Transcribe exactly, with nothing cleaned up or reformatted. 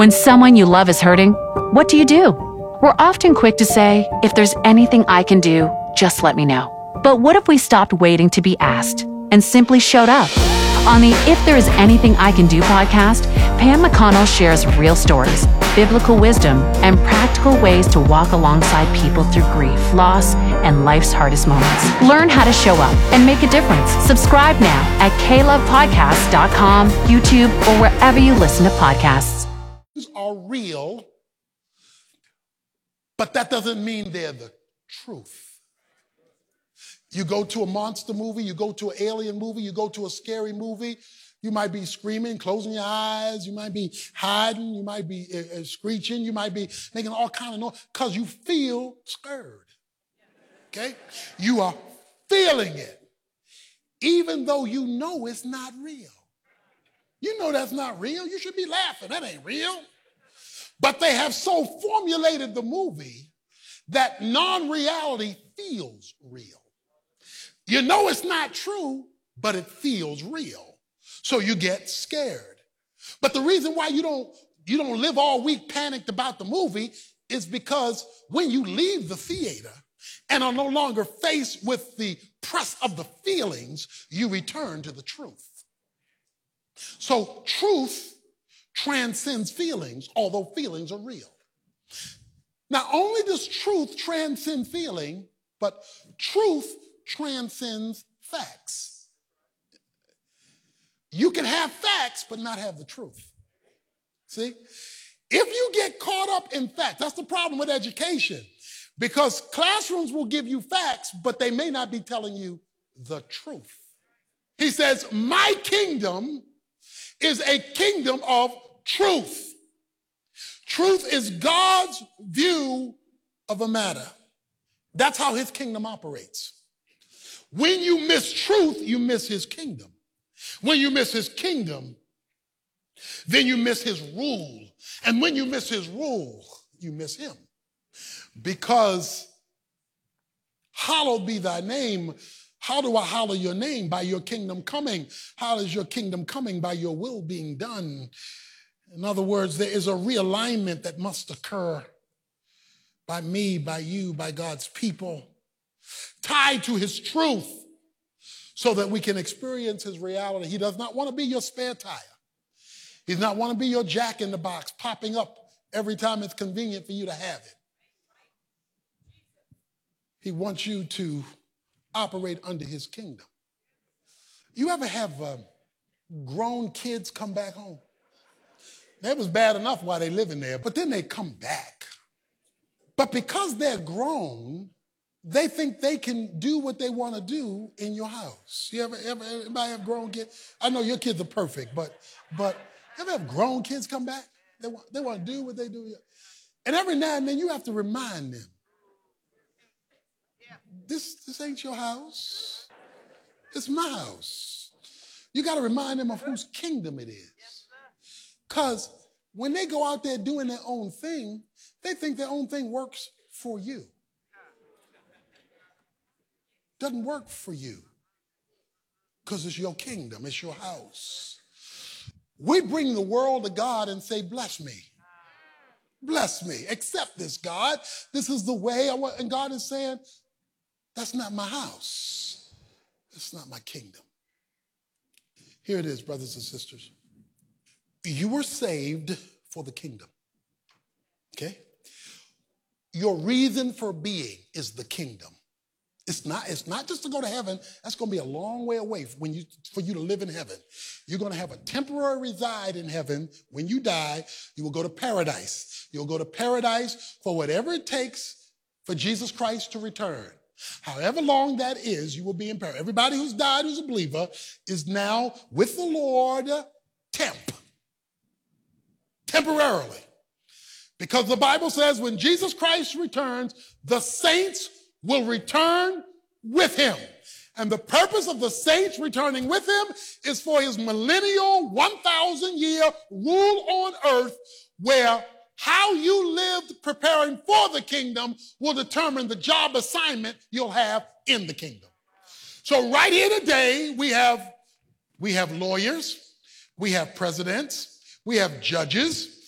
When someone you love is hurting, what do you do? We're often quick to say, if there's anything I can do, just let me know. But what if we stopped waiting to be asked and simply showed up? On the If There Is Anything I Can Do podcast, Pam McConnell shares real stories, biblical wisdom, and practical ways to walk alongside people through grief, loss, and life's hardest moments. Learn how to show up and make a difference. Subscribe now at k love podcast dot com, YouTube, or wherever you listen to podcasts. Are real, but that doesn't mean they're the truth. You go to a monster movie, you go to an alien movie, you go to a scary movie, you might be screaming, closing your eyes, you might be hiding, you might be uh, uh, screeching, you might be making all kind of noise because you feel scared. Okay? You are feeling it, even though you know it's not real. You know that's not real. You should be laughing. That ain't real. But they have so formulated the movie that non-reality feels real. You know it's not true, but it feels real. So you get scared. But the reason why you don't, you don't live all week panicked about the movie is because when you leave the theater and are no longer faced with the press of the feelings, you return to the truth. So truth transcends feelings, although feelings are real. Not only does truth transcend feeling, but truth transcends facts. You can have facts, but not have the truth. See? If you get caught up in facts, that's the problem with education, because classrooms will give you facts, but they may not be telling you the truth. He says, my kingdom is a kingdom of truth. Truth is God's view of a matter. That's how his kingdom operates. When you miss truth, you miss his kingdom. When you miss his kingdom, then you miss his rule. And when you miss his rule, you miss him. Because hallowed be thy name. How do I hallow your name? By your kingdom coming. How is your kingdom coming? By your will being done. In other words, there is a realignment that must occur by me, by you, by God's people, tied to his truth so that we can experience his reality. He does not want to be your spare tire. He does not want to be your jack in the box popping up every time it's convenient for you to have it. He wants you to operate under his kingdom. You ever have uh, grown kids come back home? That was bad enough while they living there, but then they come back. But because they're grown, they think they can do what they want to do in your house. You ever, ever anybody have grown kids? I know your kids are perfect, but but ever have grown kids come back? They want, they want to do what they do. And every now and then you have to remind them, This, this ain't your house. It's my house. You got to remind them of whose kingdom it is. Because when they go out there doing their own thing, they think their own thing works for you. Doesn't work for you. Because it's your kingdom. It's your house. We bring the world to God and say, bless me. Bless me. Accept this, God. This is the way I want. And God is saying, that's not my house. That's not my kingdom. Here it is, brothers and sisters. You were saved for the kingdom. Okay? Your reason for being is the kingdom. It's not, it's not just to go to heaven. That's going to be a long way away when you, for you to live in heaven. You're going to have a temporary reside in heaven. When you die, you will go to paradise. You'll go to paradise for whatever it takes for Jesus Christ to return. However long that is, you will be in paradise. Everybody who's died who's a believer is now with the Lord temp. Temporarily. Because the Bible says when Jesus Christ returns, the saints will return with him. And the purpose of the saints returning with him is for his millennial one thousand year rule on earth, where how you lived preparing for the kingdom will determine the job assignment you'll have in the kingdom. So right here today, we have, we have lawyers, we have presidents, we have judges,